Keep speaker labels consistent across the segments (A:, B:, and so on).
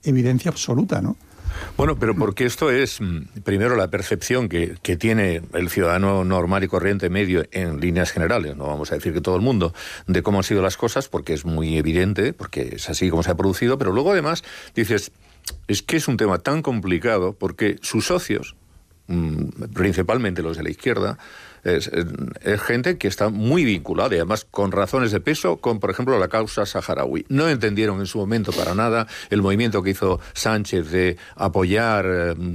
A: evidencia absoluta, ¿no?
B: Bueno, pero porque esto es, primero, la percepción que tiene el ciudadano normal y corriente medio en líneas generales, no vamos a decir que todo el mundo, de cómo han sido las cosas, porque es muy evidente, porque es así como se ha producido, pero luego además dices, es que es un tema tan complicado porque sus socios, principalmente los de la izquierda, es gente que está muy vinculada y además con razones de peso con, por ejemplo, la causa saharaui. No entendieron en su momento para nada el movimiento que hizo Sánchez de apoyar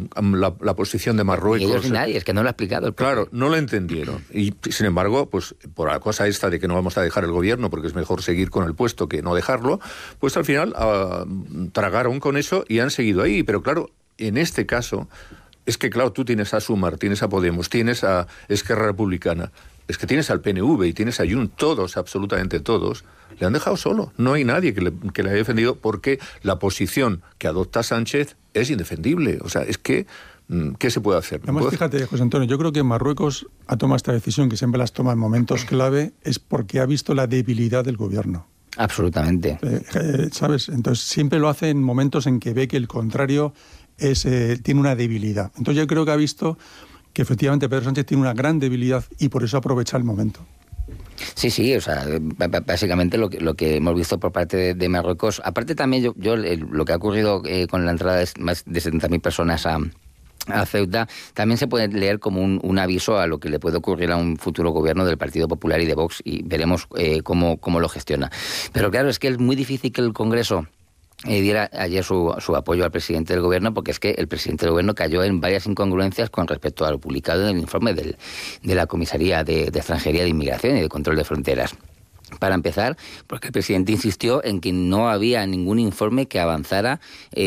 B: la posición de Marruecos.
C: Y ellos ni nadie, es que no lo ha explicado.
B: Claro, no lo entendieron. Y sin embargo, pues por la cosa esta de que no vamos a dejar el gobierno porque es mejor seguir con el puesto que no dejarlo, pues al final tragaron con eso y han seguido ahí. Pero claro, en este caso, es que claro, tú tienes a Sumar, tienes a Podemos, tienes a Esquerra Republicana, es que tienes al PNV y tienes a Junts, todos, absolutamente todos, le han dejado solo. No hay nadie que le haya defendido porque la posición que adopta Sánchez es indefendible. O sea, es que, ¿qué se puede hacer?
A: Además, fíjate, José Antonio, yo creo que Marruecos ha tomado esta decisión, que siempre las toma en momentos clave, es porque ha visto la debilidad del gobierno.
C: Absolutamente.
A: ¿Sabes? Entonces siempre lo hace en momentos en que ve que el contrario tiene una debilidad. Entonces yo creo que ha visto que efectivamente Pedro Sánchez tiene una gran debilidad y por eso aprovecha el momento.
C: Sí, o sea, básicamente lo que hemos visto por parte de Marruecos. Aparte también lo que ha ocurrido con la entrada de más de 70.000 personas a Ceuta, también se puede leer como un aviso a lo que le puede ocurrir a un futuro gobierno del Partido Popular y de Vox, y veremos cómo lo gestiona. Pero claro, es que es muy difícil que el Congreso diera ayer su apoyo al presidente del gobierno, porque es que el presidente del gobierno cayó en varias incongruencias con respecto a lo publicado en el informe de la Comisaría de Extranjería, de Inmigración y de Control de Fronteras. Para empezar, porque el presidente insistió en que no había ningún informe que avanzara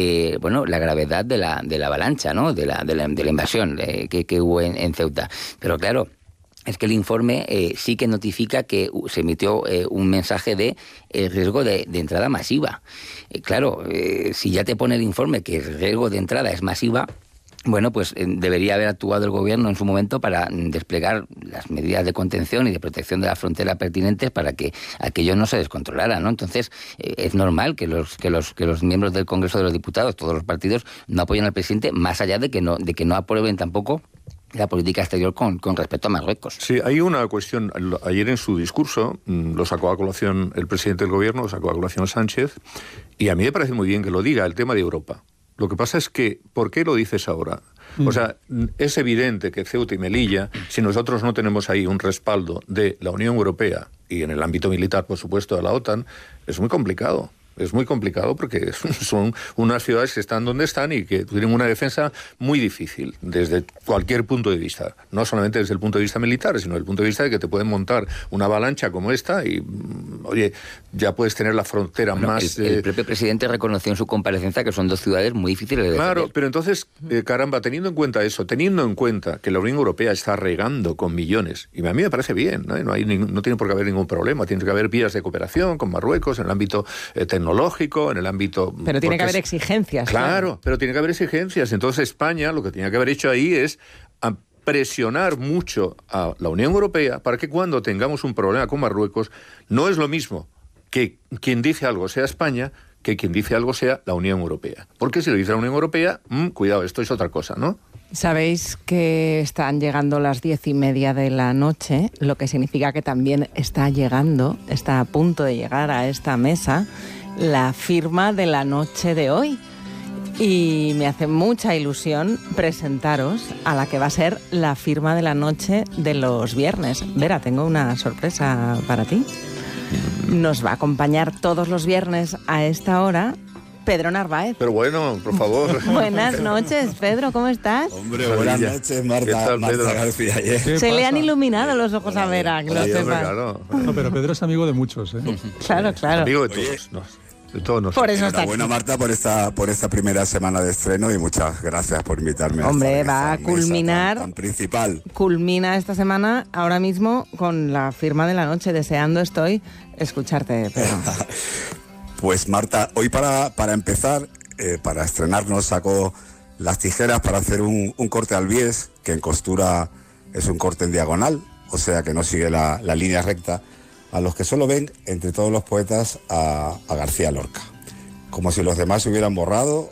C: la gravedad de la avalancha, ¿no? de la invasión que hubo en Ceuta. Pero claro, es que el informe sí que notifica que se emitió un mensaje de riesgo de entrada masiva. Claro, si ya te pone el informe que el riesgo de entrada es masiva, bueno, pues debería haber actuado el gobierno en su momento para desplegar las medidas de contención y de protección de la frontera pertinentes para que aquello no se descontrolara, ¿no? Entonces, es normal que los miembros del Congreso de los Diputados, todos los partidos, no apoyen al presidente, más allá de que no aprueben tampoco la política exterior con respecto a Marruecos.
B: Sí, hay una cuestión. Ayer en su discurso lo sacó a colación el presidente del gobierno, lo sacó a colación Sánchez, y a mí me parece muy bien que lo diga, el tema de Europa. Lo que pasa es que, ¿por qué lo dices ahora? O sea, es evidente que Ceuta y Melilla, si nosotros no tenemos ahí un respaldo de la Unión Europea y en el ámbito militar, por supuesto, de la OTAN, es muy complicado. Es muy complicado porque son unas ciudades que están donde están y que tienen una defensa muy difícil desde cualquier punto de vista. No solamente desde el punto de vista militar, sino desde el punto de vista de que te pueden montar una avalancha como esta y, oye, ya puedes tener la frontera más...
C: El propio presidente reconoció en su comparecencia que son dos ciudades muy difíciles de defender.
B: Claro, pero entonces, caramba, teniendo en cuenta eso, teniendo en cuenta que la Unión Europea está regando con millones, y a mí me parece bien, ¿no? No tiene por qué haber ningún problema, tiene que haber vías de cooperación con Marruecos en el ámbito tecnológico, en el ámbito...
D: Pero tiene que haber exigencias.
B: Claro, pero tiene que haber exigencias. Entonces España lo que tenía que haber hecho ahí es presionar mucho a la Unión Europea para que cuando tengamos un problema con Marruecos, no es lo mismo que quien dice algo sea España que quien dice algo sea la Unión Europea. Porque si lo dice la Unión Europea, cuidado, esto es otra cosa, ¿no?
D: Sabéis que están llegando las 10:30 de la noche, lo que significa que también está a punto de llegar a esta mesa la firma de la noche de hoy. Y me hace mucha ilusión presentaros a la que va a ser la firma de la noche de los viernes. Vera, tengo una sorpresa para ti. Nos va a acompañar todos los viernes a esta hora Pedro Narváez.
B: Pero bueno, por favor.
D: Buenas noches, Pedro, ¿cómo estás?
E: Hombre, buenas noches, Marta García.
D: Se le han iluminado los ojos a Vera, que lo sepas.
B: Claro.
A: No, pero Pedro es amigo de muchos, ¿eh?
D: Claro.
B: Amigo de todos. De todos nosotros.
D: Por eso está aquí.
E: Bueno, Marta, por esta primera semana de estreno y muchas gracias por invitarme.
D: Hombre, va a culminar.
E: Tan principal.
D: Culmina esta semana ahora mismo con la firma de la noche. Deseando estoy escucharte, Pedro.
E: Pues Marta, hoy para empezar, para estrenarnos, saco las tijeras para hacer un corte al bies, que en costura es un corte en diagonal, o sea que no sigue la línea recta, a los que solo ven entre todos los poetas a García Lorca. Como si los demás se hubieran borrado